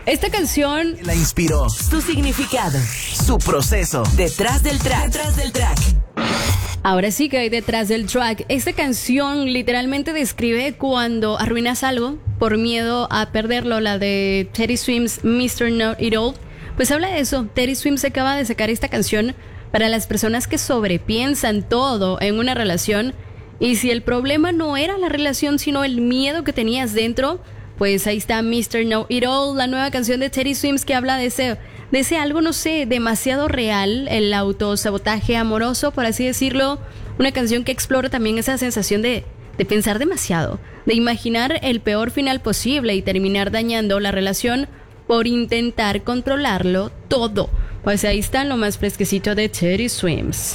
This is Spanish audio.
Esta canción La inspiró, Su significado. su proceso. Detrás del track. Detrás del track. ahora sí que hay detrás del track. Esta canción literalmente describe cuando arruinas algo por miedo a perderlo, la de Teddy Swims, Mr. Know It All. Pues habla de eso. Teddy Swims acaba de sacar esta canción para las personas que sobrepiensan todo en una relación. Y si el problema no era la relación, sino el miedo que tenías dentro, pues ahí está Mr. Know It All, la nueva canción de Teddy Swims que habla de ese algo, no sé, demasiado real, el autosabotaje amoroso, por así decirlo. Una canción que explora también esa sensación de pensar demasiado, de imaginar el peor final posible y terminar dañando la relación por intentar controlarlo todo. Pues ahí está lo más fresquecito de Teddy Swims.